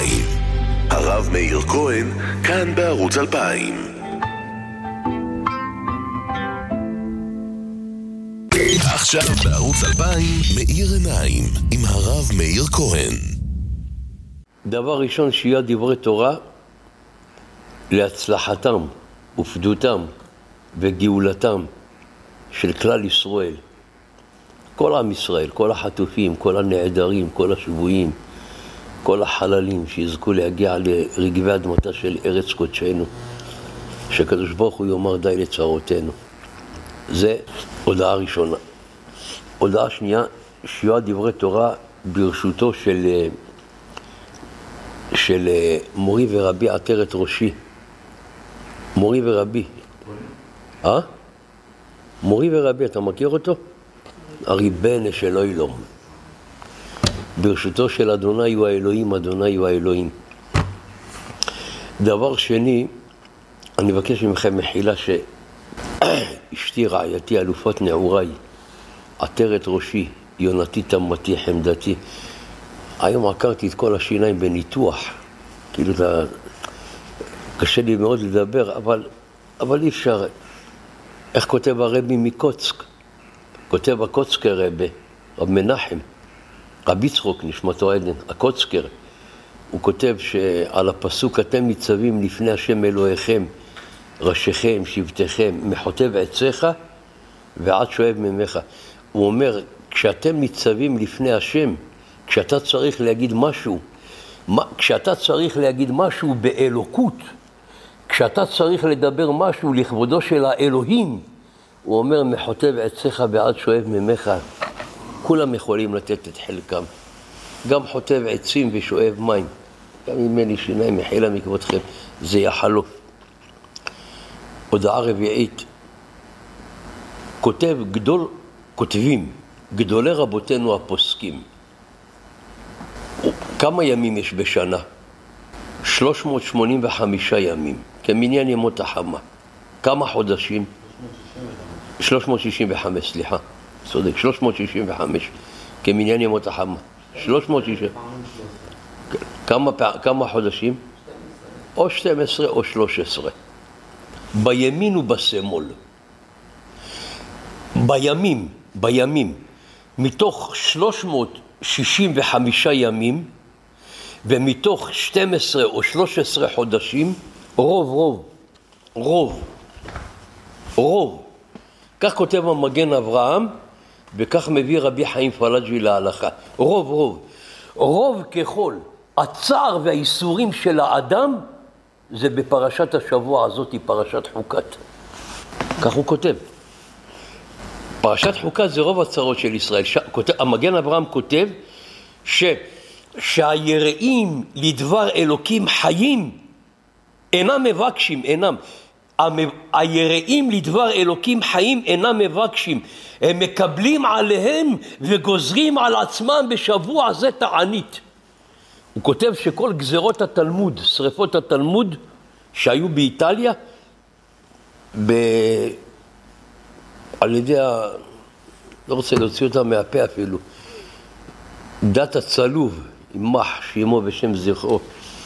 2000. הרב מאיר כהן, כאן בערוץ 2000. עכשיו בערוץ 2000, מאיר עיניים, עם הרב מאיר כהן. דבר ראשון, שיהיה דברי תורה להצלחתם ופדותם וגאולתם של כלל ישראל. כל עם ישראל, כל החטופים, כל הנעדרים, כל השבויים, כל החללים שיזכו להגיע לרגבי אדמתה של ארץ קודשנו, שקדוש ברוך הוא יאמר די לצרותינו. זה הודעה ראשונה. הודעה שנייה, שיהיה דברי תורה ברשותו של מורי ורבי עטרת ראשי. מורי ורבי. מורי ורבי, אתה מכיר אותו? הריבן של אילום. ברשותו של אדוני הוא האלוהים, אדוני הוא האלוהים. דבר שני, אני מבקש ממכם מחילה שאשתי רעייתי, אלופת נעוריי, עטרת ראשי, יונתי תמתי חמדתי. היום עקרתי את כל השיניים בניתוח. כאילו קשה לי מאוד לדבר, אבל אי אפשר. איך כותב הרבי מקוצק? כותב הקוצקר רבי, רב מנחם, רבי צחוק נשמתו עדן, הקוצקר. הוא כותב שעל הפסוק אתם ניצבים לפני השם אלוהיכם, ראשיכם, שבטיכם, מחוטב עציך ועד שואב ממך. הוא אומר, כשאתם ניצבים לפני השם, כשאתה צריך להגיד משהו באלוקות, כשאתה צריך לדבר משהו לכבודו של האלוהים, הוא אומר, מחוטב עציך ועד שואב ממך. כולם יכולים לתת את חלקם. גם חוטב עצים ושואב מים. גם אם אין לי שיניים, מחילה מכבודכם, זה יחלוף. הודעה רביעית. כותבים, גדולי רבותינו הפוסקים. כמה ימים יש בשנה? 385 ימים, כמניין ימות החמה. כמה חודשים? 365, סליחה. צודק, 365, כמניין ימות החמה. 360. כמה חודשים? או 12 או 13. בימין ובשמאל. בימים, מתוך 365 ימים, ומתוך 12 או 13 חודשים, רוב. כך כותב המגן אברהם, וכך מביא רבי חיים פלאג'י להלכה. רוב ככל הצער והאיסורים של האדם, זה בפרשת השבוע הזאת, פרשת חוקת. כך הוא כותב. פרשת חוקת זה רוב הצרות של ישראל. המגן אברהם כותב שהיראים לדבר אלוקים חיים אינם מבקשים, היראים לדבר אלוקים חיים אינם מבקשים, הם מקבלים עליהם וגוזרים על עצמם בשבוע זה תענית. הוא כותב שכל גזרות התלמוד, שריפות התלמוד שהיו באיטליה, על ידי לא רוצה להוציא אותה מהפה אפילו, דת הצלוב, יימח שמו ושם זכרו,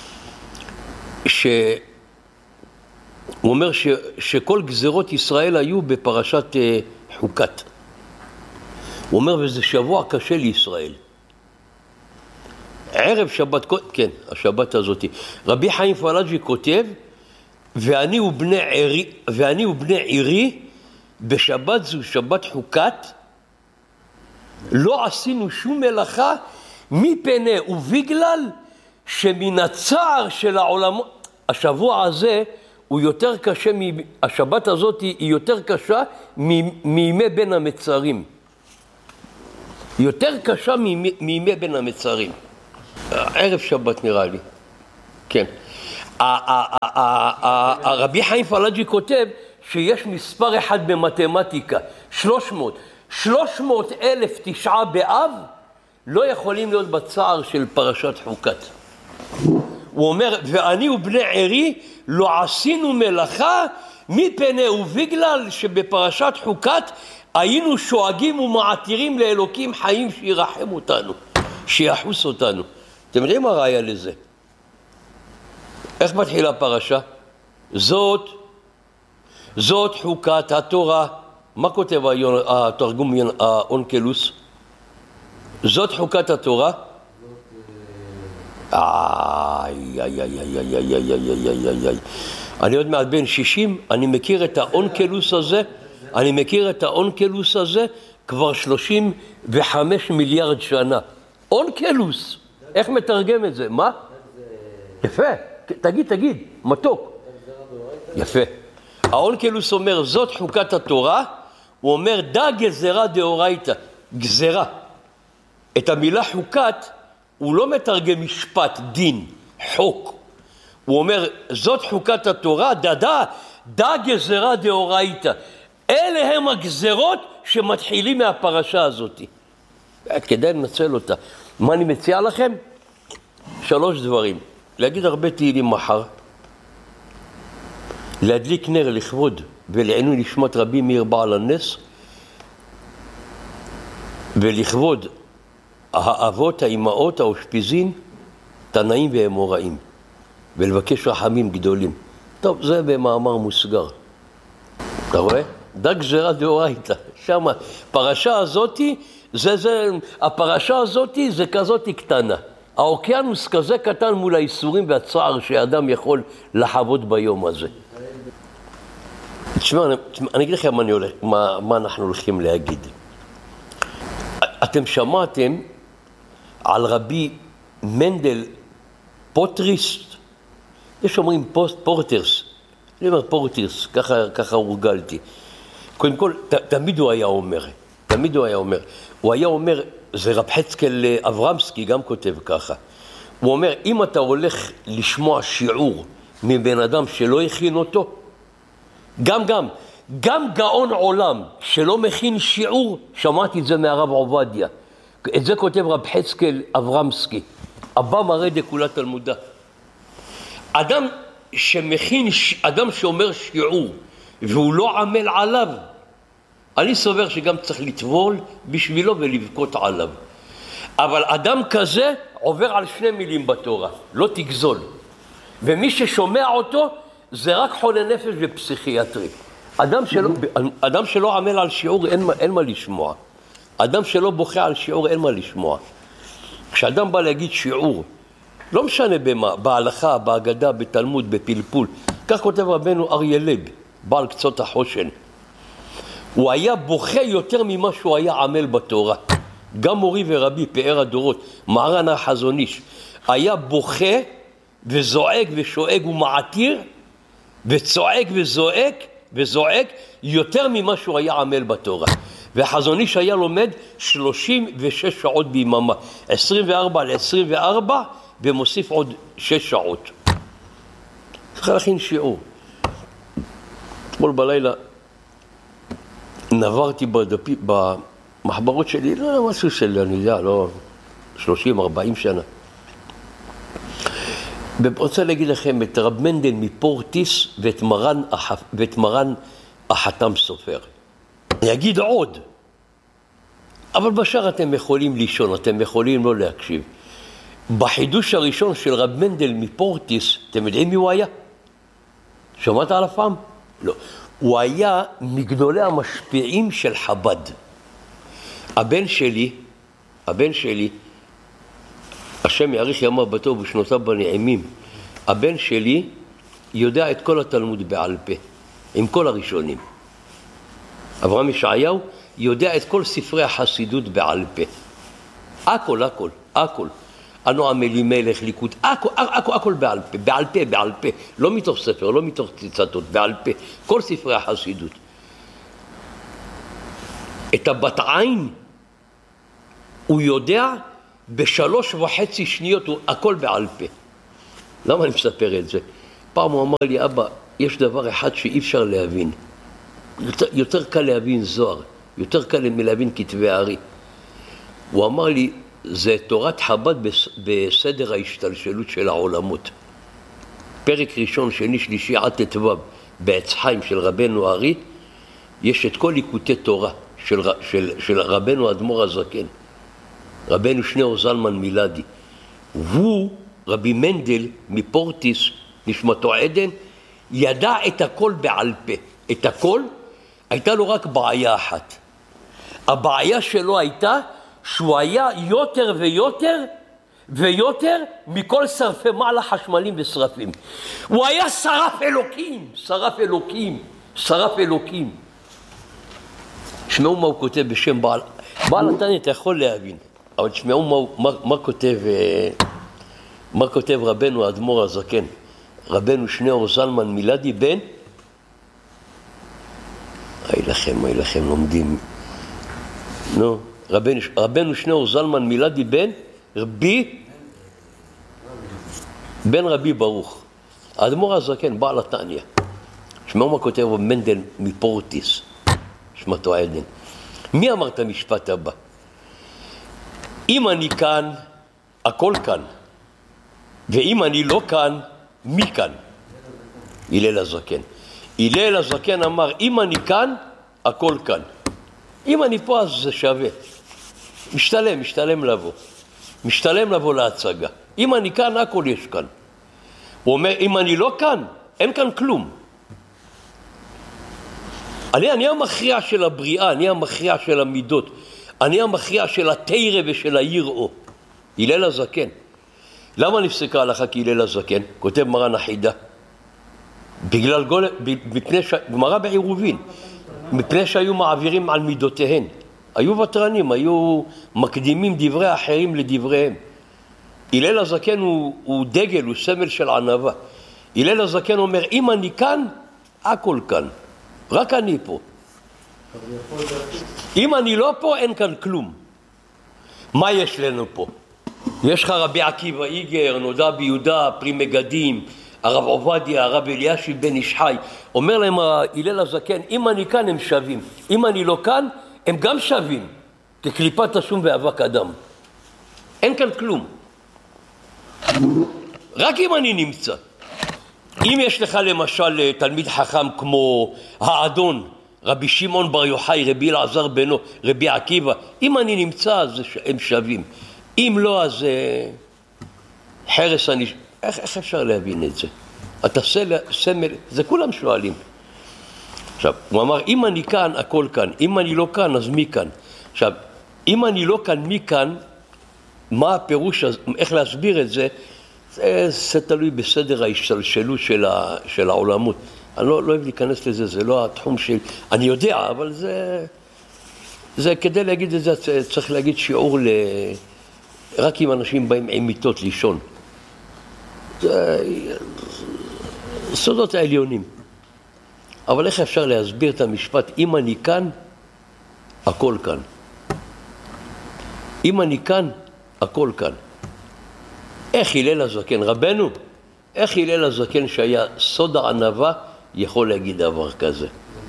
הוא אומר שכל גזרות ישראל היו בפרשת חוקת. הוא אומר, וזה שבוע קשה לישראל. ערב שבת, כן, השבת הזאת. רבי חיים פלאג'י כותב, ואני ובני עירי, בשבת זו, שבת חוקת, לא עשינו שום מלאכה, מפני ובגלל שמן הצער של העולם, השבוע הזה, הוא יותר קשה, השבת הזאת היא יותר קשה מימי בין המצרים. יותר קשה מימי בין המצרים. ערב שבת נראה לי. כן. הרבי חיים פלאג'י כותב שיש מספר אחד במתמטיקה, 300,000 תשעה באב לא יכולים להיות בצער של פרשת חוקת. הוא אומר, ואני ובני עירי לא עשינו מלאכה מפני ובגלל שבפרשת חוקת היינו שואגים ומעתירים לאלוקים חיים שירחם אותנו, שיחוס אותנו. אתם יודעים מה ראיה לזה? איך מתחילה הפרשה? זאת חוקת התורה. מה כותב התרגום האונקלוס? זאת חוקת התורה? אני עוד מעט בן 60, אני מכיר את האונקלוס הזה, כבר 35 מיליארד שנה. אונקלוס, איך מתרגם את זה? מה? יפה, תגיד, מתוק. יפה. האונקלוס אומר, זאת חוקת התורה, הוא אומר, דה גזרה דאורייתא, גזרה. את המילה חוקת, הוא לא מתרגם משפט, דין, חוק. הוא אומר, זאת חוקת התורה, דה גזרה דאורייתא. אלה הם הגזרות שמתחילים מהפרשה הזאת. כדאי לנצל אותה. מה אני מציע לכם? 3 דברים. להגיד הרבה תהילים מחר. להדליק נר לכבוד ולעינוי נשמת רבי מאיר בעל הנס. ולכבוד האבות, האימהות, האושפיזין, תנאים ואמוראים. ולבקש רחמים גדולים. טוב, זה במאמר מוסגר. אתה רואה? דה גזרה דאורייתא. שם, הפרשה הזאת זה כזאת קטנה. האוקיינוס כזה קטן מול האיסורים והצער שאדם יכול לחוות ביום הזה. תשמע, אני אגיד לכם מה אנחנו הולכים להגיד. אתם שמעתם על רבי מנדל פוטריסט? יש אומרים פורטרס. אני אומר פורטרס, ככה הורגלתי. קודם כל, תמיד הוא היה אומר. הוא היה אומר, זה רב חצקאל אברמסקי גם כותב ככה. הוא אומר, אם אתה הולך לשמוע שיעור מבן אדם שלא הכין אותו, גם גאון עולם שלא מכין שיעור, שמעתי את זה מהרב עובדיה. את זה כותב רב חצקאל אברמסקי. אבא מראה דקולה תלמודה. אדם שאומר שיעור והוא לא עמל עליו, אני סובר שגם צריך לטבול בשבילו ולבכות עליו. אבל אדם כזה עובר על 2 מילים בתורה, לא תגזול. ומי ששומע אותו זה רק חולה נפש ופסיכיאטרי. אדם שלא עמל על שיעור אין מה לשמוע. אדם שלא בוכה על שיעור אין מה לשמוע. כשאדם בא להגיד שיעור, לא משנה במה, בהלכה, בהגדה, בתלמוד, בפלפול. כך כותב רבנו אריה לייב, בעל קצות החושן. הוא היה בוכה יותר ממה שהוא היה עמל בתורה. גם מורי ורבי, פאר הדורות, מרן החזון איש, היה בוכה וזועק ושואג ומעתיר, וצועק וזועק יותר ממה שהוא היה עמל בתורה. והחזון איש היה לומד 36 שעות ביממה, 24 ל-24, ומוסיף עוד 6 שעות. צריך להכין שיעור. אתמול בלילה נברתי במחברות שלי, לא משהו של, אני יודע, לא 30-40 שנה. ורוצה להגיד לכם את רב מנדל מפורטיס ואת מרן החתם סופר. אני אגיד עוד, אבל בשאר אתם יכולים לישון, אתם יכולים לא להקשיב. בחידוש הראשון של רב מנדל מפורטיס, אתם יודעים מי הוא היה? שמעת עליו פעם? לא. הוא היה מגדולי המשפיעים של חב"ד. הבן שלי, השם יאריך ימיו בטוב ושנותיו בנעימים, הבן שלי יודע את כל התלמוד בעל פה, עם כל הראשונים. אברהם ישעיהו יודע את כל ספרי החסידות בעל פה. הכל. אנו אלימלך, ליקוט, הכל בעל פה, לא מתוך ספר, לא מתוך ציטטות, בעל פה, כל ספרי החסידות. את הבת עין הוא יודע ב3.5 שניות, הכל בעל פה. למה אני מספר את זה? פעם הוא אמר לי, אבא, יש דבר אחד שאי אפשר להבין. יותר קל להבין זוהר, יותר קל מלהבין כתבי הארי. הוא אמר לי, זה תורת חב"ד בסדר ההשתלשלות של העולמות. פרק ראשון, שני, שלישי, עד ט"ו, בעץ חיים של רבנו הארי, יש את כל ליקוטי תורה של רבנו אדמו"ר הזקן, רבנו שניאור זלמן מילדי. הוא, רבי מנדל מפורטיס, נשמתו עדן, ידע את הכל בעל פה. את הכל, הייתה לו רק בעיה אחת. הבעיה שלו הייתה שהוא היה יותר ויותר ויותר מכל שרפי מעלה חשמלים ושרפים. הוא היה שרף אלוקים, שרף אלוקים, שרף אלוקים. תשמעו מה הוא כותב בשם בעל. בעל התניא אתה יכול להבין, אבל תשמעו מה כותב רבנו האדמו"ר הזקן. רבנו שניאור זלמן מילדי בן, היי לכם לומדים. נו, רבנו שניאור זלמן מילדי בן, בן רבי ברוך. האדמו"ר הזקן, בעל התניא. תשמעו מה כותב מנדל מפורטיס, שמתו עדן. מי אמר את המשפט הבא? אם אני כאן, הכל כאן. ואם אני לא כאן, מי כאן? הלל הזקן. הלל הזקן אמר, אם אני כאן, הכל כאן. אם אני פה, אז זה שווה. משתלם לבוא. משתלם לבוא להצגה. אם אני כאן, הכל יש כאן. הוא אומר, אם אני לא כאן, אין כאן כלום. אני המכריע של הבריאה, אני המכריע של המידות, אני המכריע של התירה ושל היראו. הלל הזקן. למה נפסקה הלכה כהלל הזקן? כותב מרן החידה. בגלל גמרא בעירובין, מפני שהיו מעבירים על מידותיהן. היו ותרנים, היו מקדימים דברי אחרים לדבריהם. הלל הזקן הוא דגל, הוא סמל של ענווה. הלל הזקן אומר, אם אני כאן, הכל כאן. רק אני פה. אם אני לא פה, אין כאן כלום. מה יש לנו פה? יש לך רבי עקיבא איגר, נודע ביהודה, פרי מגדים, הרב עובדיה, הרב אלישיב בן איש חי. אומר להם הלל הזקן, אם אני כאן הם שווים. אם אני לא כאן, הם גם שווים. כקליפת השום ואבק אדם. אין כאן כלום. רק אם אני נמצא. אם יש לך למשל תלמיד חכם כמו האדון, רבי שמעון בר יוחאי, רבי אלעזר בנו, רבי עקיבא, אם אני נמצא אז הם שווים. אם לא אז חרס אני... איך אפשר להבין את זה? אתה סמל, זה כולם שואלים. עכשיו, הוא אמר, אם אני כאן, הכל כאן. אם אני לא כאן, אז מי כאן? עכשיו, אם אני לא כאן, מי כאן? מה הפירוש, איך להסביר את זה? זה תלוי בסדר ההשתלשלות של העולמות. אני לא אוהב להיכנס לזה, זה לא התחום של... אני יודע, אבל זה כדי להגיד את זה, צריך להגיד שיעור רק אם אנשים באים עם מיטות לישון. זה סודות העליונים. אבל איך אפשר להסביר את המשפט, אם אני כאן, הכל כאן. אם אני כאן, הכל כאן. איך הלל הזקן, רבנו, איך הלל הזקן שהיה סוד הענווה יכול להגיד דבר כזה?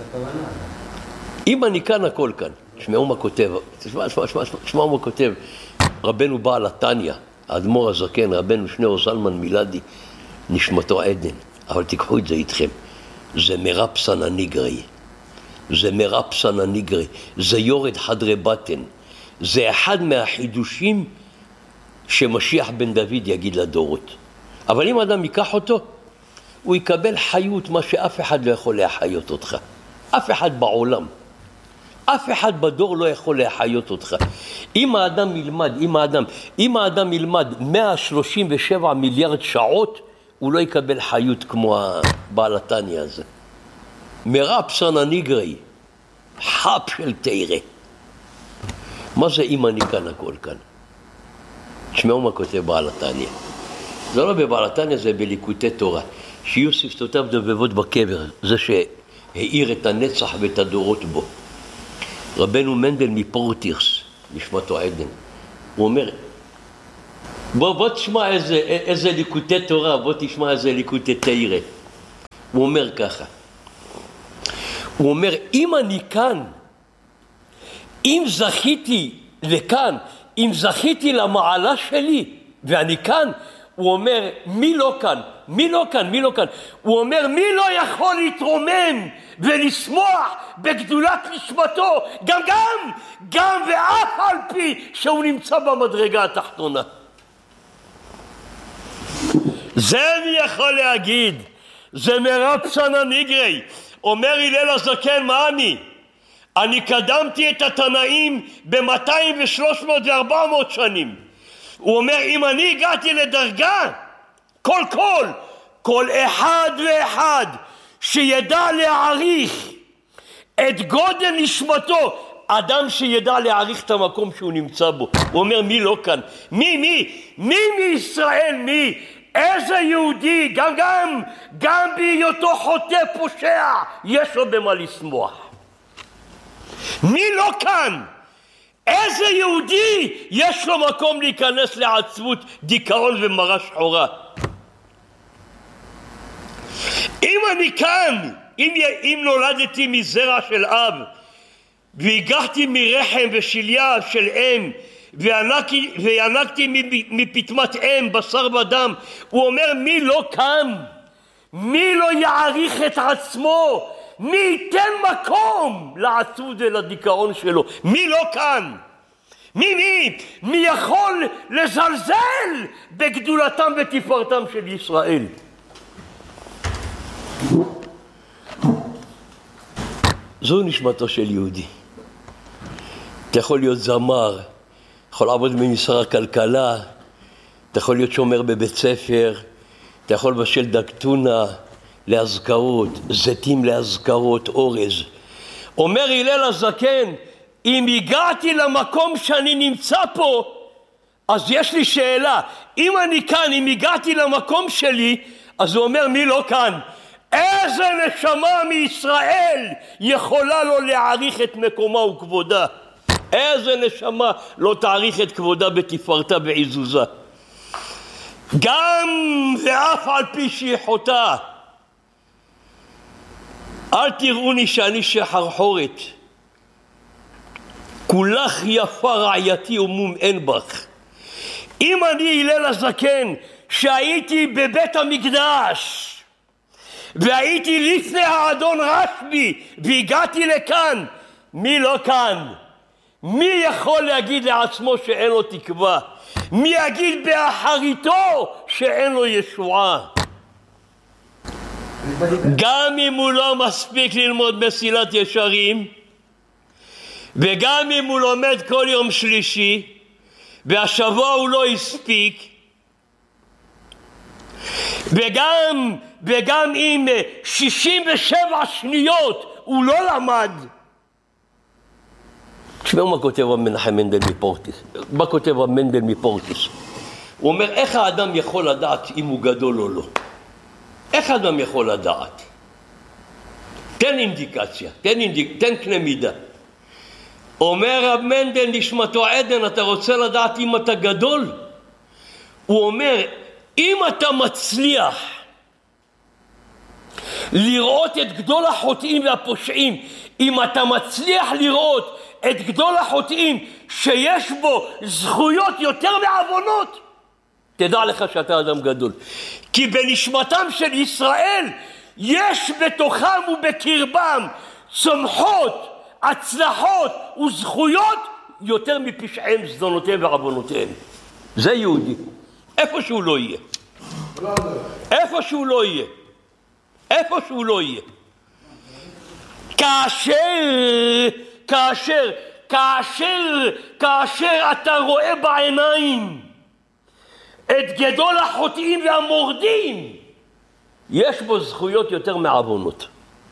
אם אני כאן, הכל כאן. תשמעו מה כותב, תשמעו מה כותב רבנו בעל התניא, האדמו"ר הזקן, רבנו שניאור זלמן מילדי, נשמתו עדן. אבל תיקחו את זה איתכם. זה מרפסן הניגרי. זה מרפסן הניגרי. זה יורד חדרי בטן. זה אחד מהחידושים שמשיח בן דוד יגיד לדורות. אבל אם אדם ייקח אותו, הוא יקבל חיות, מה שאף אחד לא יכול להחיות אותך. אף אחד בעולם. אף אחד בדור לא יכול להחיות אותך. אם האדם ילמד 137 מיליארד שעות, הוא לא יקבל חיות כמו הבעל התניא הזה. מרפסן הניגרי, חפ של תירה. מה זה אם אני כאן, הכל כאן? תשמעו מה כותב בעל התניא. זה לא בבעל התניא, זה בליקוטי תורה. שיהיו שפתותיו דבבות בקבר, זה שהאיר את הנצח ואת הדורות בו. רבנו מנדל מפורטיס, נשמתו עדן, הוא אומר, בוא תשמע איזה ליקוטי תורה, בוא תשמע איזה ליקוטי תירה. הוא אומר ככה, הוא אומר, אם אני כאן, אם זכיתי לכאן, אם זכיתי למעלה שלי, ואני כאן, הוא אומר, מי לא כאן? מי לא כאן? מי לא כאן? הוא אומר, מי לא יכול להתרומם ולשמוח בגדולת נשמתו, גם ואף על פי שהוא נמצא במדרגה התחתונה. זה אני יכול להגיד, זה מרב שנה ניגרי. אומר הלל הזקן, מה אני קדמתי את התנאים ב-200 ו-300 ו-400 שנים. הוא אומר, אם אני הגעתי לדרגה, כל אחד ואחד שידע להעריך את גודל נשמתו, אדם שידע להעריך את המקום שהוא נמצא בו. הוא אומר, מי לא כאן? מי מישראל? מי? איזה יהודי? גם בהיותו חוטא פושע, יש לו במה לשמוח. מי לא כאן? איזה יהודי יש לו מקום להיכנס לעצבות, דיכאון ומרה שחורה? אם אני כאן, אם נולדתי מזרע של אב, והגחתי מרחם ושליה של אם, וינקתי מפטמת אם, בשר ודם, הוא אומר, מי לא כאן? מי לא יעריך את עצמו? מי ייתן מקום לעצבות ולדיכאון שלו? מי לא כאן? מי יכול לזלזל בגדולתם ותפארתם של ישראל? זו נשמתו של יהודי. אתה יכול להיות זמר, יכול לעבוד במשרד הכלכלה, אתה יכול להיות שומר בבית ספר, אתה יכול לבשל דג טונה להזכרות, זיתים להזכרות, אורז. אומר הלל הזקן, אם הגעתי למקום שאני נמצא פה, אז יש לי שאלה. אם אני כאן, אם הגעתי למקום שלי, אז הוא אומר, מי לא כאן? איזה נשמה מישראל יכולה לו להעריך את מקומה וכבודה? איזה נשמה לא תעריך את כבודה בתפארתה בעזוזה? גם ואף על פי שיחותה. אל תראוני שאני שחרחורת, כולך יפה רעייתי ומום אין בך. אם אני הלל הזקן שהייתי בבית המקדש והייתי לפני האדון רשב"י והגעתי לכאן, מי לא כאן? מי יכול להגיד לעצמו שאין לו תקווה? מי יגיד באחריתו שאין לו ישועה? גם אם הוא לא מספיק ללמוד מסילת ישרים, וגם אם הוא לומד כל יום שלישי, והשבוע הוא לא הספיק, וגם אם 67 שניות הוא לא למד. תשמעו מה כותב מנחם מנדל מפורטיס. מה כותב מנדל מפורטיס? הוא אומר, איך האדם יכול לדעת אם הוא גדול או לא? איך האדם יכול לדעת? תן אינדיקציה, תן קנה מידה. אומר רב מנדל נשמתו עדן, אתה רוצה לדעת אם אתה גדול? הוא אומר, אם אתה מצליח לראות את גדול החוטאים והפושעים, אם אתה מצליח לראות את גדול החוטאים שיש בו זכויות יותר מעוונות, תדע לך שאתה אדם גדול. כי בנשמתם של ישראל יש בתוכם ובקרבם צומחות, הצלחות וזכויות יותר מפשעיהם, זדונותיהם ועוונותיהם. זה יהודי. איפה שהוא לא יהיה. איפה שהוא לא יהיה. איפה שהוא לא יהיה. כאשר אתה רואה בעיניים את גדול החוטאים והמורדים, יש בו זכויות יותר מעוונות.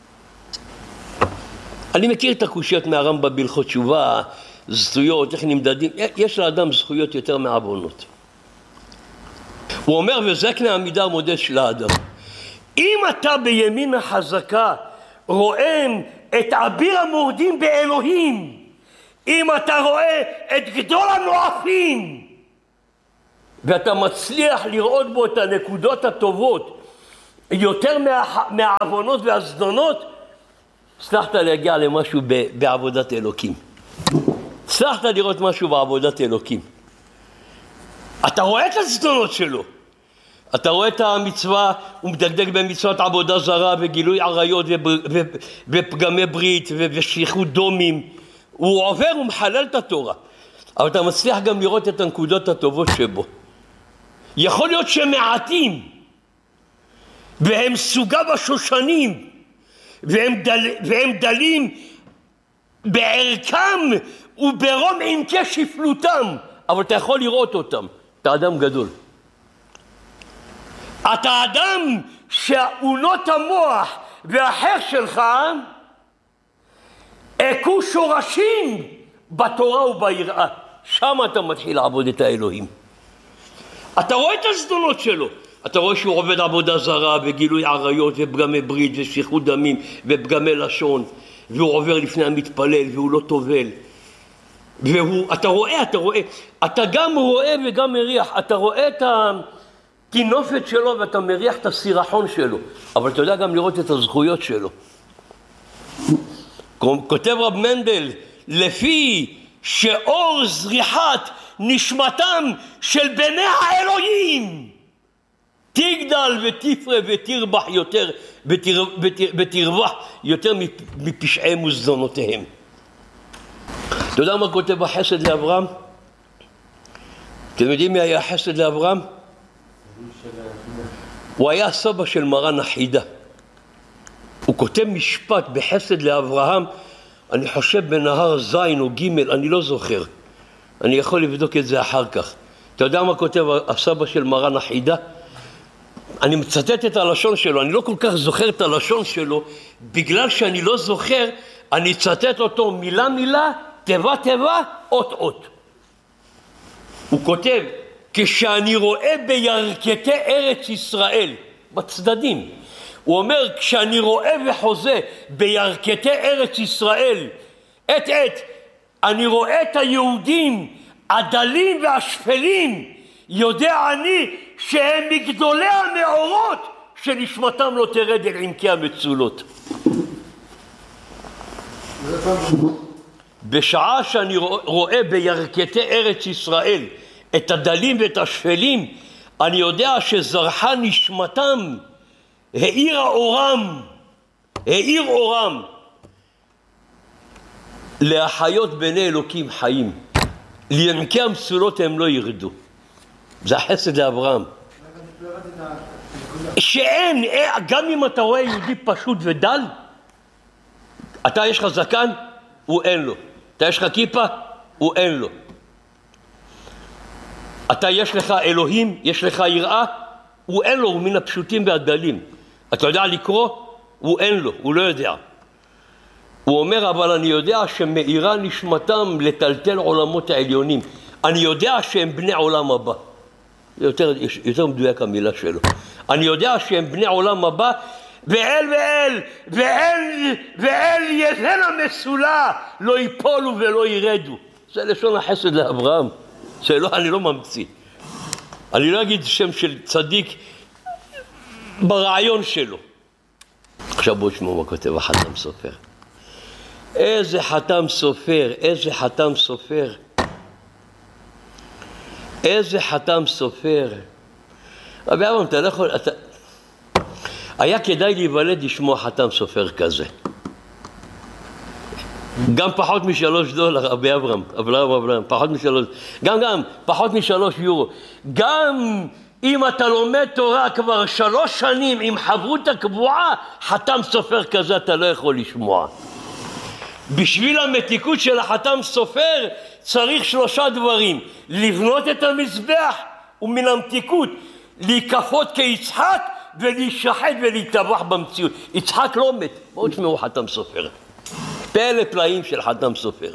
אני מכיר את הקושיות מהרמב"ם בהלכות תשובה, זכויות, איך נמדדים, יש לאדם זכויות יותר מעוונות. הוא אומר, וזה קנה המידה המודד של האדם. אם אתה בימין החזקה רואה את אביר המורדים באלוהים, אם אתה רואה את גדול הנואפים, ואתה מצליח לראות בו את הנקודות הטובות יותר מהעוונות והזדונות, הצלחת להגיע למשהו בעבודת אלוקים. הצלחת לראות משהו בעבודת אלוקים. אתה רואה את הזדונות שלו. אתה רואה את המצווה, הוא מדקדק במצוות עבודה זרה וגילוי עריות ופגמי ברית ושפיכות דמים. הוא עובר ומחלל את התורה. אבל אתה מצליח גם לראות את הנקודות הטובות שבו. יכול להיות שמעטים, והם סוגיו השושנים, והם דלים בערכם וברום עמקי שפלותם, אבל אתה יכול לראות אותם. אתה אדם גדול. אתה אדם שאונות המוח והחך שלך עקו שורשים בתורה וביראה. שם אתה מתחיל לעבוד את האלוהים. אתה רואה את הזדונות שלו. אתה רואה שהוא עובד עבודה זרה וגילוי עריות ופגמי ברית ושפיכות דמים ופגמי לשון, והוא עובר לפני המתפלל והוא לא טובל. אתה רואה, אתה גם רואה וגם מריח. אתה רואה את התינופת שלו ואתה מריח את הסירחון שלו, אבל אתה יודע גם לראות את הזכויות שלו. כותב רב מנדל, לפי שאור זריחת נשמתם של בני האלוהים תגדל ותפרה ותרבח יותר, ותרווח יותר מפשעי וזדונותיהם. אתה יודע מה כותב החסד לאברהם? אתם יודעים מי היה החסד לאברהם? הוא היה סבא של מרן החידה. הוא כותב משפט בחסד לאברהם, אני חושב בנהר זין או ג', אני לא זוכר. אני יכול לבדוק את זה אחר כך. אתה יודע מה כותב הסבא של מרן החידה? אני מצטט את הלשון שלו, אני לא כל כך זוכר את הלשון שלו, בגלל שאני לא זוכר, אני אצטט אותו מילה מילה, תיבה תיבה, אות אות. הוא כותב, כשאני רואה בירכתי ארץ ישראל, בצדדים, הוא אומר, כשאני רואה וחוזה בירכתי ארץ ישראל, עת אני רואה את היהודים הדלים והשפלים, יודע אני שהם מגדולי המאורות שנשמתם לא תרד אל עמקי המצולות. בשעה שאני רואה בירכתי ארץ ישראל את הדלים ואת השפלים, אני יודע שזרחה נשמתם, האיר אורם להחיות בני אלוקים חיים. לעמקי המצולות הם לא ירדו. זה החסד לאברהם. שאין, גם אם אתה רואה יהודי פשוט ודל, אתה יש לך זקן, הוא אין לו. אתה יש לך כיפה, הוא אין לו. אתה יש לך אלוהים, יש לך יראה, הוא אין לו, הוא מן הפשוטים והדלים. אתה יודע לקרוא? הוא אין לו, הוא לא יודע. הוא אומר, אבל אני יודע שמאירה נשמתם לטלטל עולמות העליונים. אני יודע שהם בני עולם הבא. יותר מדויק המילה שלו. אני יודע שהם בני עולם הבא, ואל יזן המסולה לא ייפולו ולא ירדו. זה לשון החסד לאברהם. אני לא ממציא. אני לא אגיד שם של צדיק ברעיון שלו. עכשיו בואו תשמעו מה כותב החתם סופר. איזה חתם סופר, איזה חתם סופר. איזה חתם סופר. רבי אברהם, אתה לא יכול... היה כדאי להיוולד לשמוע חתם סופר כזה. גם פחות $3, רבי אברהם, פחות $3, גם פחות $3 יורו. גם אם אתה לומד תורה כבר 3 שנים עם חברות הקבועה, חתם סופר כזה אתה לא יכול לשמוע. בשביל המתיקות של החתם סופר צריך 3 דברים: לבנות את המזבח, ומן המתיקות להיקפות כיצחק ולהישחט ולהתטבח במציאות. יצחק לא מת. בואו תשמעו חתם סופר. פלא פלאים של חתם סופר.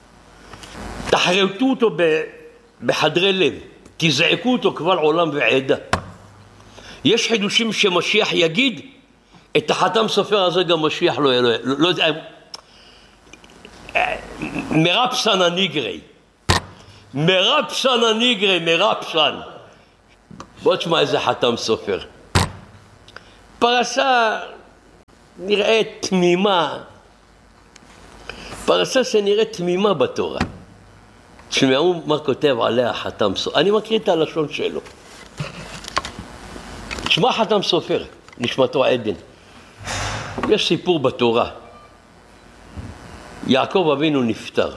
תחרטו אותו בחדרי לב, תזעקו אותו קבל עולם ועדה. יש חידושים שמשיח יגיד, את החתם סופר הזה גם משיח לא יודע, מרפסן הניגרי. בוא תשמע איזה חתם סופר. פרסה נראית תמימה, פרסה שנראית תמימה בתורה. תשמעו מה כותב עליה חתם סופר. אני מקריא את הלשון שלו. תשמע חתם סופר, נשמתו עדן. יש סיפור בתורה. יעקב אבינו נפטר.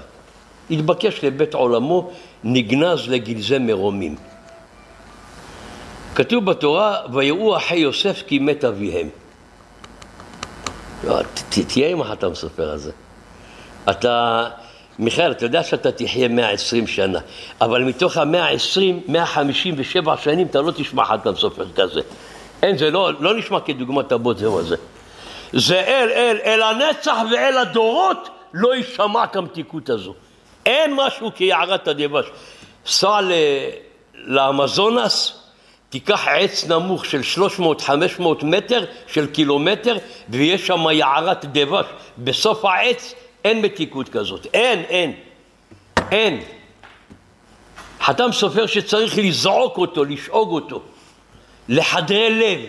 התבקש לבית עולמו, נגנז לגלזי מרומים. כתוב בתורה, ויראו אחי יוסף כי מת אביהם. תהיה עם החתם סופר הזה. מיכאל, אתה יודע שאתה תחיה 120 שנה, אבל מתוך ה-120, 157 שנים אתה לא תשמע חתם סופר כזה. אין, זה לא נשמע כדוגמת אבות, זהו הזה. זה אל הנצח ואל הדורות לא ישמע כמתיקות הזו. אין משהו כיערת הדבש. סע לאמזונס, תיקח עץ נמוך של 300-500 מטר, של קילומטר, ויש שם יערת דבש. בסוף העץ אין מתיקות כזאת. אין. חתם סופר שצריך לזעוק אותו, לשאוג אותו, לחדרי לב.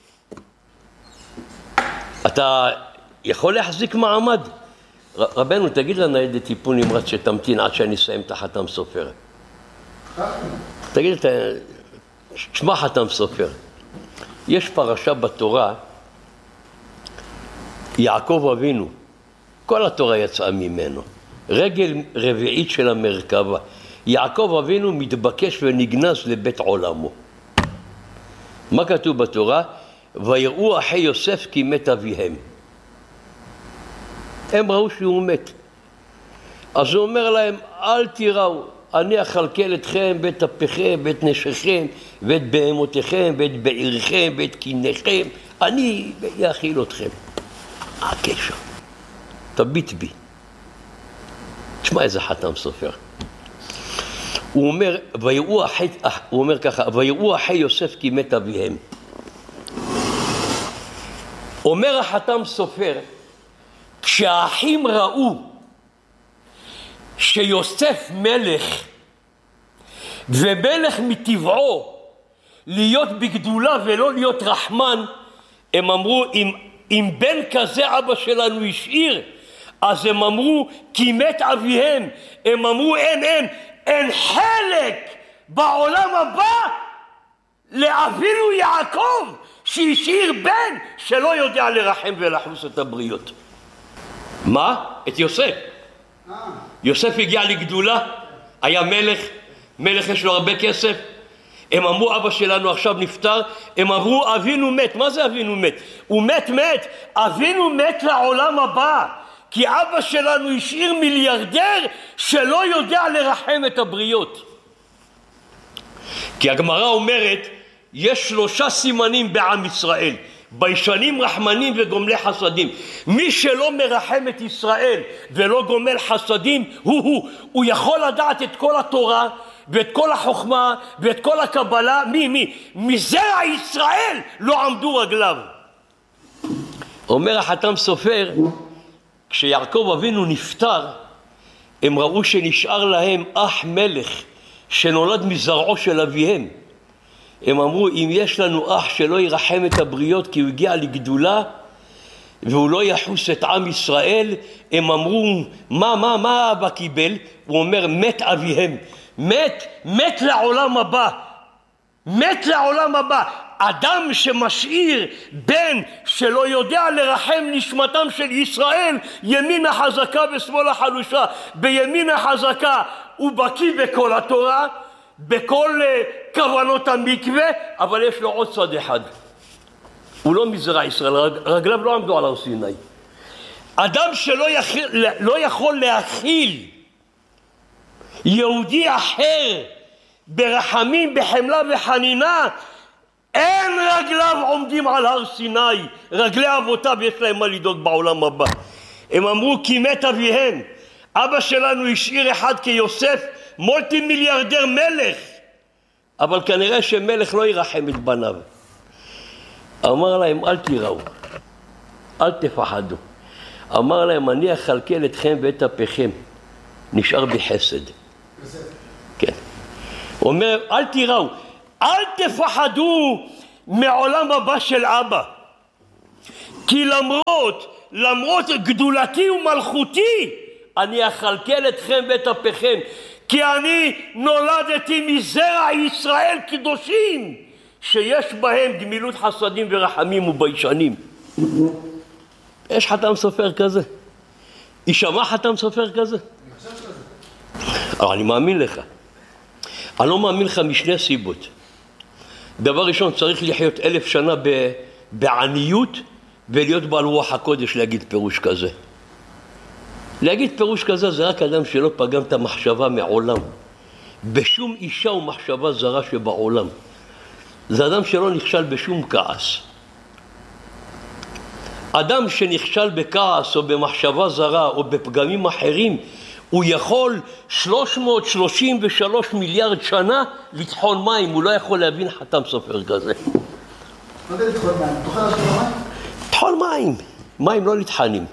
אתה יכול להחזיק מעמד? רבנו, תגיד לניידת טיפול נמרץ שתמתין עד שאני אסיים את החתם סופר. תגיד, תשמע חתם סופר. יש פרשה בתורה, יעקב אבינו, כל התורה יצאה ממנו. רגל רביעית של המרכבה. יעקב אבינו מתבקש ונגנז לבית עולמו. מה כתוב בתורה? ויראו אחי יוסף כי מת אביהם. הם ראו שהוא מת. אז הוא אומר להם, אל תיראו, אני אכלכל אתכם ואת אפיכם ואת נשיכם ואת בהמותיכם ואת בעירכם ואת קיניכם. אני אאכיל אתכם. הקשר. תביט בי. תשמע איזה חתם סופר. הוא אומר ככה, ויראו אחי יוסף כי מת אביהם. אומר החתם סופר, כשהאחים ראו שיוסף מלך, ומלך מטבעו להיות בגדולה ולא להיות רחמן, הם אמרו, אם בן כזה אבא שלנו השאיר, אז הם אמרו, כי מת אביהם. הם אמרו, אין חלק בעולם הבא לאבינו יעקב, שהשאיר בן שלא יודע לרחם ולחוס את הבריות. מה? את יוסף. יוסף הגיע לגדולה, היה מלך יש לו הרבה כסף. הם אמרו, אבא שלנו עכשיו נפטר. הם אמרו, אבינו מת. מה זה אבינו מת? הוא מת. אבינו מת לעולם הבא, כי אבא שלנו השאיר מיליארדר שלא יודע לרחם את הבריות. כי הגמרא אומרת, יש 3 סימנים בעם ישראל, ביישנים, רחמנים וגומלי חסדים. מי שלא מרחם את ישראל ולא גומל חסדים, הוא יכול לדעת את כל התורה ואת כל החוכמה ואת כל הקבלה. מזרע ישראל לא עמדו רגליו. אומר החתם סופר, כשיעקב אבינו נפטר, הם ראו שנשאר להם אח מלך שנולד מזרעו של אביהם. הם אמרו, אם יש לנו אח שלא ירחם את הבריות כי הוא הגיע לגדולה והוא לא יחוס את עם ישראל, הם אמרו, מה אבא קיבל? הוא אומר, מת אביהם. מת לעולם הבא. מת לעולם הבא. אדם שמשאיר בן שלא יודע לרחם נשמתם של ישראל, ימין החזקה ושמאל החלושה. בימין החזקה הוא בקיא בכל התורה, בכל כוונות המקווה, אבל יש לו עוד צד אחד. הוא לא מזרע ישראל, רגליו לא עמדו על הר סיני. אדם שלא יכול להכיל יהודי אחר ברחמים, בחמלה וחנינה, אין רגליו עומדים על הר סיני. רגלי אבותיו יש להם מה לדאוג בעולם הבא. הם אמרו, כי מת אביהם. אבא שלנו השאיר אחד כיוסף, מולטי מיליארדר מלך, אבל כנראה שמלך לא ירחם את בניו. אמר להם, אל תיראו, אל תפחדו. אמר להם, אני אכלכל אתכם ואת אפיכם, נשאר בחסד. כן. הוא אומר, אל תיראו, אל תפחדו מעולם הבא של אבא, כי למרות גדולתי ומלכותי, אני אכלכל אתכם ואת אפיכם, כי אני נולדתי מזרע ישראל קדושים, שיש בהם גמילות חסדים ורחמים וביישנים. יש חתם סופר כזה? ישמע חתם סופר כזה? אבל אני מאמין לך. אני לא מאמין לך משני סיבות. דבר ראשון, צריך לחיות 1000 שנה בעניות, ולהיות בעל רוח הקודש להגיד פירוש כזה. להגיד פירוש כזה זה רק אדם שלא פגם את המחשבה מעולם. בשום אישה ומחשבה זרה שבעולם. זה אדם שלא נכשל בשום כעס. אדם שנכשל בכעס או במחשבה זרה או בפגמים אחרים, הוא יכול 333 מיליארד שנה לטחון מים, הוא לא יכול להבין חתם סופר כזה. מה זה לטחון מים? תוכל להשאיר מים? לטחון מים, מים לא לטחנים.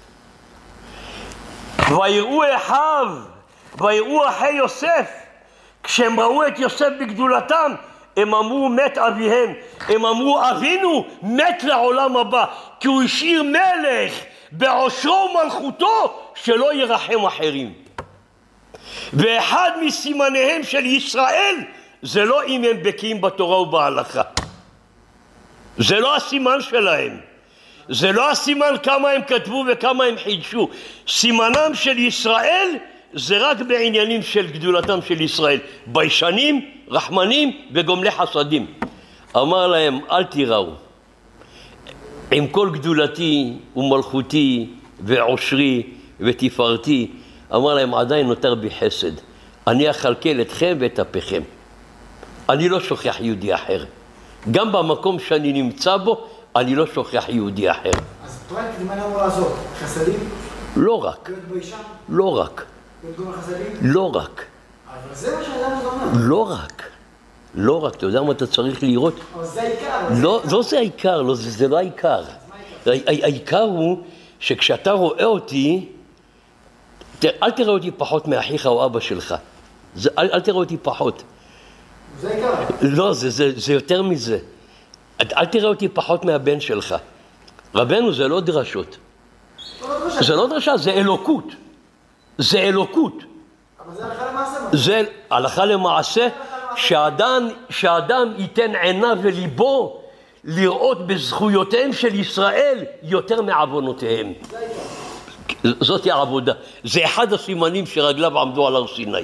ויראו אחיו, ויראו אחי יוסף, כשהם ראו את יוסף בגדולתם, הם אמרו מת אביהם, הם אמרו אבינו מת לעולם הבא, כי הוא השאיר מלך בעושרו ומלכותו שלא ירחם אחרים. ואחד מסימניהם של ישראל זה לא אם הם בקיאים בתורה ובהלכה, זה לא הסימן שלהם, זה לא הסימן כמה הם כתבו וכמה הם חידשו. סימנם של ישראל זה רק בעניינים של גדולתם של ישראל, ביישנים, רחמנים וגומלי חסדים. אמר להם אל תיראו, עם כל גדולתי ומלכותי ועושרי ותפארתי, אמר להם עדיין נותר בי חסד, אני אכלכל אתכם ואת אפיכם, אני לא שוכח יהודי אחר, גם במקום שאני נמצא בו אני לא שוכח יהודי אחר. אז תורה מה אני אמור לעשות? חסדים? לא רק, להיות ביישן? לא רק, להיות גומל חסדים? לא רק, אבל זה מה שאדם אומר. לא רק, לא רק, אתה יודע מה אתה צריך לראות? אבל זה העיקר. לא זה העיקר, לא, זה לא העיקר. העיקר הוא שכשאתה רואה אותי, אל תראה אותי פחות מאחיך או אבא שלך. אל תראה אותי פחות. זה העיקר. לא, זה יותר מזה. אל תראה אותי פחות מהבן שלך. רבנו, זה לא דרשות. זה לא דרשה, זה אלוקות. זה אלוקות. אבל זה הלכה למעשה. זה הלכה למעשה שאדם ייתן עיניו וליבו לראות בזכויותיהם של ישראל יותר מעוונותיהם. זאת העבודה. זה אחד הסימנים שרגליו עמדו על הר סיני.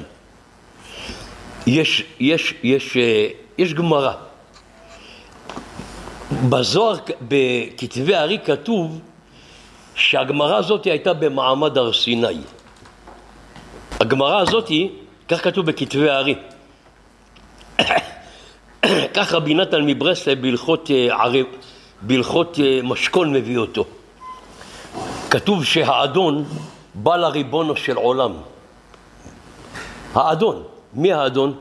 יש גמרא. בזוהר, בכתבי הארי כתוב שהגמרא הזאת הייתה במעמד הר סיני. הגמרא הזאת, כך כתוב בכתבי הארי. כך רבי נתן מברסלב בהלכות משכון מביא אותו. כתוב שהאדון בא לריבונו של עולם. האדון, מי האדון?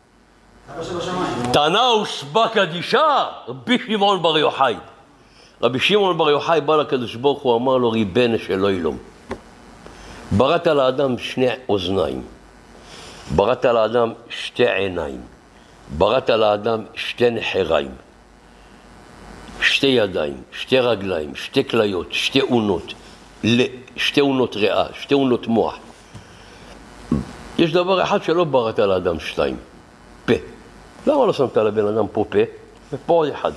תנא ושבא קדישה, רבי שמעון בר יוחאי. רבי שמעון בר יוחאי בא לקדוש ברוך הוא, אמר לו ריבונו של עולם, בראת לאדם 2 אוזניים, בראת לאדם 2 עיניים, בראת לאדם 2 נחריים, 2 ידיים, 2 רגליים, 2 כליות, 2 אונות, 2 אונות ריאה, 2 אונות מוח. יש דבר אחד שלא בראת לאדם 2, פה. למה לא שמת לבן אדם פה פה? ופה עוד אחד.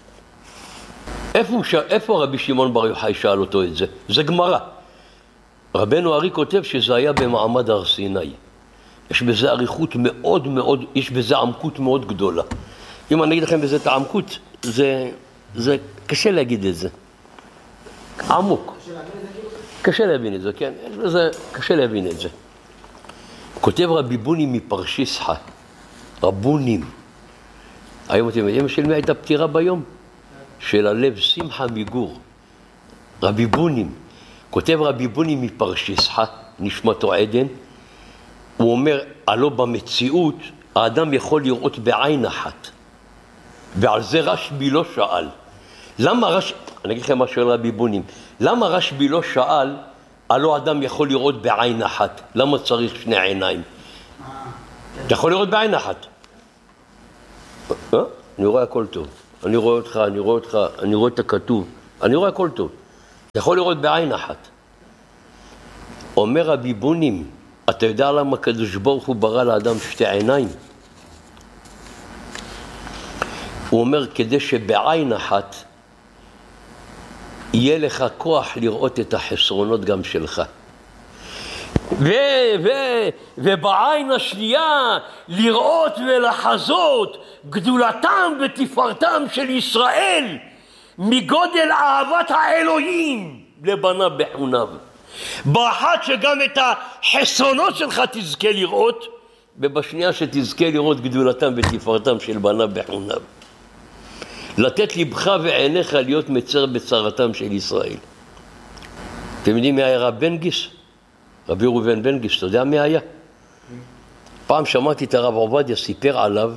איפה רבי שמעון בר יוחאי שאל אותו את זה? זה גמרא. רבנו הארי כותב שזה היה במעמד הר סיני. יש בזה אריכות מאוד מאוד, יש בזה עמקות מאוד גדולה. אם אני אגיד לכם בזה את העמקות, זה קשה להגיד את זה. עמוק. קשה להבין את זה, כן? קשה להבין את זה. כותב רבי בונים מפרשיסחה. רבונים. היום אתם יודעים של מי הייתה פטירה ביום? של הלב שמחה מגור. רבי בונים. כותב רבי בונים מפרשיסחה, נשמתו עדן. הוא אומר, הלא במציאות האדם יכול לראות בעין אחת. ועל זה רשב"י לא שאל. למה אני אגיד לכם מה שואל רבי בונים. למה רשב"י לא שאל, הלא אדם יכול לראות בעין אחת? למה צריך 2 עיניים? אתה יכול לראות בעין אחת. אני רואה הכל טוב. אני רואה אותך, אני רואה את הכתוב. אני רואה הכל טוב. אתה יכול לראות בעין אחת. אומר רבי בונים, אתה יודע למה הקדוש ברוך הוא ברא לאדם 2 עיניים? הוא אומר, כדי שבעין אחת יהיה לך כוח לראות את החסרונות גם שלך. ובעין השנייה לראות ולחזות גדולתם ותפארתם של ישראל מגודל אהבת האלוהים לבניו בחוניו. באחת שגם את החסרונות שלך תזכה לראות, ובשנייה שתזכה לראות גדולתם ותפארתם של בניו בחוניו. לתת לבך ועיניך להיות מצר בצרתם של ישראל. אתם יודעים מי היה רב בן גיס? רבי ראובן בן גיס, אתה יודע מי היה? פעם שמעתי את הרב עובדיה, סיפר עליו,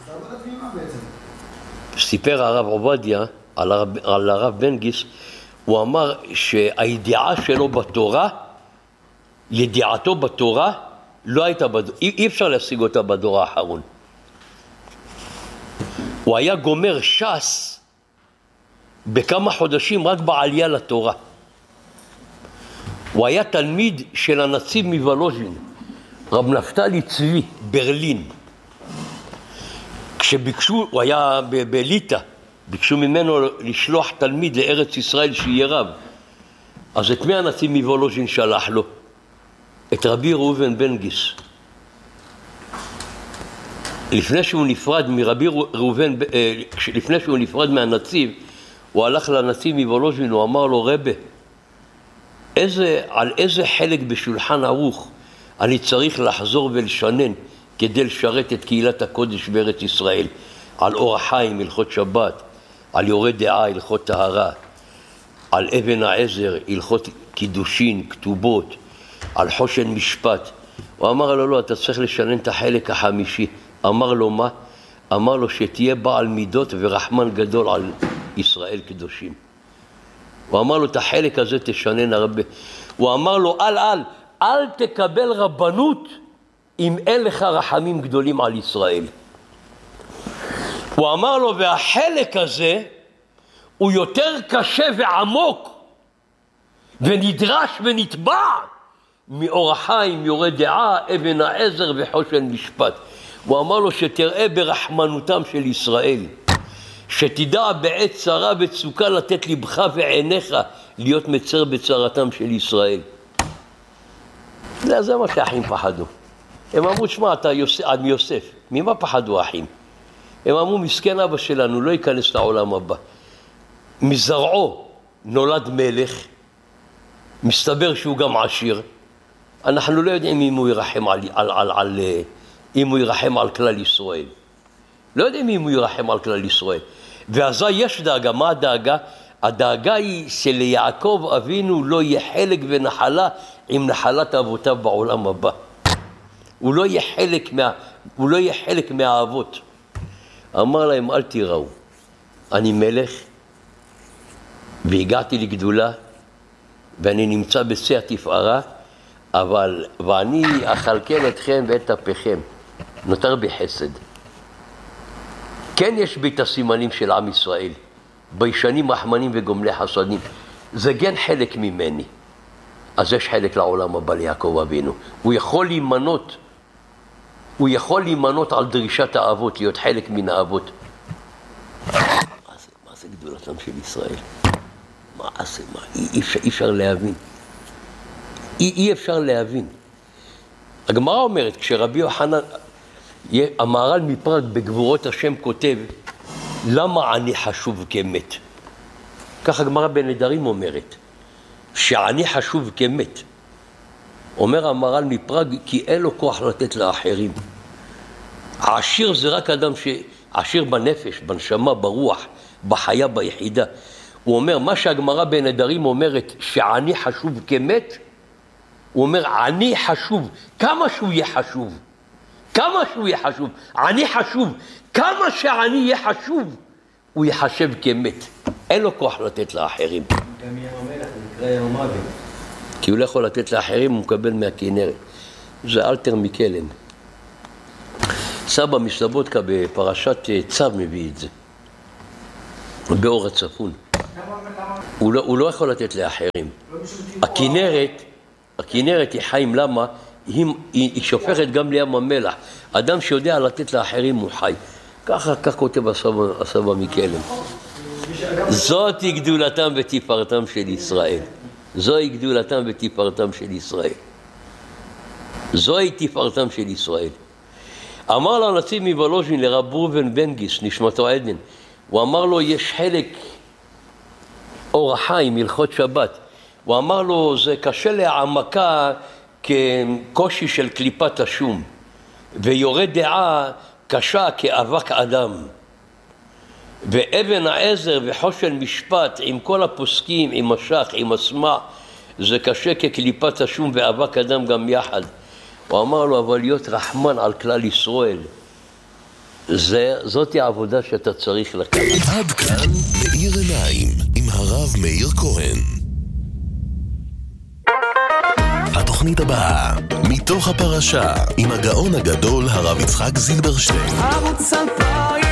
סיפר הרב עובדיה על הרב בן גיס, הוא אמר שהידיעה שלו בתורה, ידיעתו בתורה, לא הייתה, אי אפשר להשיג אותה בדור האחרון. הוא היה גומר ש"ס בכמה חודשים רק בעלייה לתורה. הוא היה תלמיד של הנציב מוולוז'ין, רב נפתלי צבי, ברלין. כשביקשו, הוא היה בליטא, ביקשו ממנו לשלוח תלמיד לארץ ישראל שיהיה רב. אז את מי הנציב מוולוז'ין שלח לו? את רבי ראובן בן גיס. לפני שהוא נפרד מרבי ראובן, לפני שהוא נפרד מהנציב, הוא הלך לנציב מוולוז'ין, הוא אמר לו, רבי, על איזה חלק בשולחן ערוך אני צריך לחזור ולשנן כדי לשרת את קהילת הקודש בארץ ישראל? על אור החיים, הלכות שבת, על יורה דעה, הלכות טהרה, על אבן העזר, הלכות קידושין, כתובות, על חושן משפט. הוא אמר לו, לא, אתה צריך לשנן את החלק החמישי. אמר לו, מה? אמר לו, שתהיה בעל מידות ורחמן גדול על ישראל קדושים. הוא אמר לו, את החלק הזה תשנן הרבה. הוא אמר לו, אל תקבל רבנות אם אין לך רחמים גדולים על ישראל. הוא אמר לו, והחלק הזה הוא יותר קשה ועמוק ונדרש ונטבע מאור החיים, יורה דעה, אבן העזר וחושן משפט. הוא אמר לו, שתראה ברחמנותם של ישראל, שתדע בעת צרה וצוקה לתת לבך ועיניך להיות מצר בצרתם של ישראל. זה מה שהאחים פחדו. הם אמרו, שמע, אתה יוסף, ממה פחדו האחים? הם אמרו, מסכן אבא שלנו, לא ייכנס לעולם הבא. מזרעו נולד מלך, מסתבר שהוא גם עשיר. אנחנו לא יודעים אם הוא ירחם על כלל ישראל. לא יודעים אם הוא ירחם על כלל ישראל. ואזי יש דאגה. מה הדאגה? הדאגה היא שליעקב אבינו לא יהיה חלק ונחלה עם נחלת אבותיו בעולם הבא. הוא לא יהיה חלק מהאבות. אמר להם, אל תיראו, אני מלך והגעתי לגדולה ואני נמצא בשיא התפארה, ואני אכלכל אתכם ואת אפיכם, נותר בחסד. כן יש בי את הסימנים של עם ישראל, ביישנים רחמנים וגומלי חסדים. זה כן חלק ממני. אז יש חלק לעולם הבא ליעקב אבינו. הוא יכול להימנות על דרישת האבות, להיות חלק מן האבות. מה זה גדולתם של ישראל? אי אפשר להבין. אי אפשר להבין. הגמרא אומרת, כשרבי יוחנן, המהר"ל מפראג בגבורות השם כותב, למה אני חשוב כמת? כך הגמרא בנדרים אומרת, שאני חשוב כמת. אומר המהר"ל מפראג, כי אין לו כוח לתת לאחרים. העשיר זה רק אדם שעשיר בנפש, בנשמה, ברוח, בחיה, ביחידה. הוא אומר, מה שהגמרא בנדרים אומרת, שאני חשוב כמת, הוא אומר, אני חשוב, כמה שהוא יהיה חשוב, אני חשוב, כמה שאני יהיה חשוב, הוא יחשב כמת. אין לו כוח לתת לאחרים. גם ים המלח, זה נקרא ים המוות. כי הוא לא יכול לתת לאחרים, הוא מקבל מהכנרת. זה אלתר מקלם. סבא מסלבודקה בפרשת צו מביא את זה. באור הצפון. הוא לא יכול לתת לאחרים. הכנרת היא חיים, למה? היא שופכת גם לים המלח. אדם שיודע לתת לאחרים הוא חי. כך כותב הסבא מקלם. זאת היא גדולתם ותפארתם של ישראל. זוהי גדולתם ותפארתם של ישראל. זוהי תפארתם של ישראל. אמר לו הנציב מוולוז'ין לרב ראובן בן גיס, נשמתו עדן, הוא אמר לו, יש חלק אור החיים, הלכות שבת. הוא אמר לו, זה קשה להעמקה כקושי של קליפת השום, ויורד דעה קשה כאבק אדם. ואבן העזר וחושן משפט עם כל הפוסקים, עם משך, עם הסמע, זה קשה כקליפת השום ואבק אדם גם יחד. הוא אמר לו, אבל להיות רחמן על כלל ישראל, זאת העבודה שאתה צריך לקחת. עד כאן מאיר עיניים עם הרב מאיר כהן. התוכנית הבאה, מתוך הפרשה, עם הגאון הגדול הרב יצחק זילברשטיין. ערוץ 2000.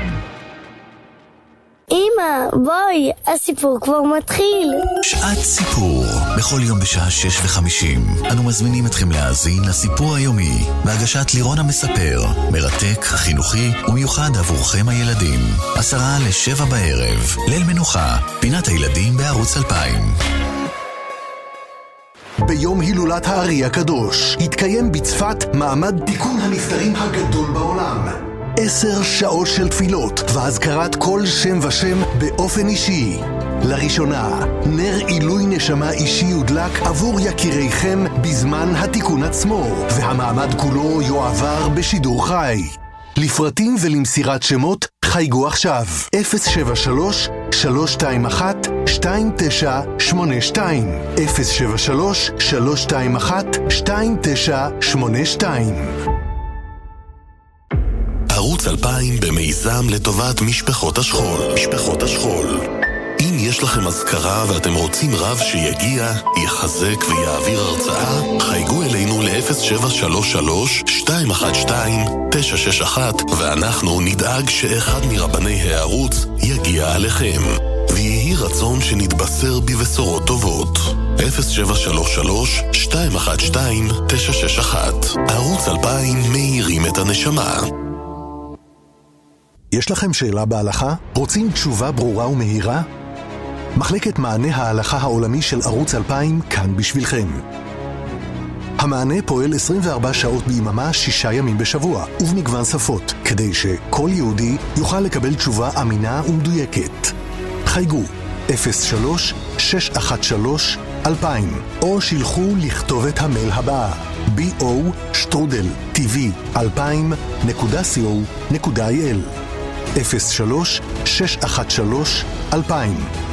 אמא, בואי, הסיפור כבר מתחיל. שעת סיפור, בכל יום בשעה 6:50. אנו מזמינים אתכם להאזין לסיפור היומי, בהגשת לירון המספר, מרתק, חינוכי ומיוחד עבורכם הילדים. 6:50 בערב, ליל מנוחה, פינת הילדים בערוץ 2000. ביום הילולת הארי הקדוש התקיים בצפת מעמד תיקון הנפטרים הגדול בעולם. 10 שעות של תפילות והזכרת כל שם ושם באופן אישי. לראשונה, נר עילוי נשמה אישי יודלק עבור יקיריכם בזמן התיקון עצמו, והמעמד כולו יועבר בשידור חי. לפרטים ולמסירת שמות חייגו עכשיו 073-321-2982 073-321-2982. ערוץ 2000 במיזם לטובת משפחות השכול. משפחות השכול. אם יש לכם אזכרה ואתם רוצים רב שיגיע, יחזק ויעביר הרצאה, חייגו אלינו ל-073-212-961 ואנחנו נדאג שאחד מרבני הערוץ יגיע עליכם. ויהי רצון שנתבשר בבשורות טובות. 073-212-961. ערוץ 2000 מאירים את הנשמה. יש לכם שאלה בהלכה? רוצים תשובה ברורה ומהירה? מחלקת מענה ההלכה העולמי של ערוץ 2000 כאן בשבילכם. המענה פועל 24 שעות ביממה, 6 ימים בשבוע, ובמגוון שפות, כדי שכל יהודי יוכל לקבל תשובה אמינה ומדויקת. חייגו 03-613-2000 או שילחו לכתובת המייל הבאה bo@tv2000.co.il 03-613-2000